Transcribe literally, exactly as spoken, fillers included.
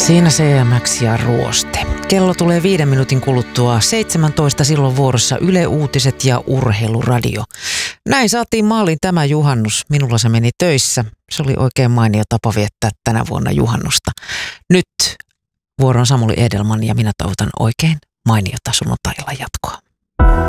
Siinä C M X ja Ruoste. Kello tulee viiden minuutin kuluttua seitsemäntoista, silloin vuorossa Yle Uutiset ja Urheiluradio. Näin saatiin maaliin tämä juhannus. Minulla se meni töissä. Se oli oikein mainio tapa viettää tänä vuonna juhannusta. Nyt vuoron Samuli Edelman ja minä toivotan oikein mainiota sunnuntai-illan jatkoa.